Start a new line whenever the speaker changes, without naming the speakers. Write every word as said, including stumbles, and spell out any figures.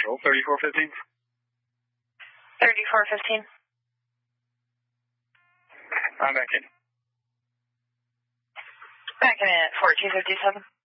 Central, thirty-four fifteen.
thirty-four fifteen.
I'm back in.
Back in at fourteen fifty-seven.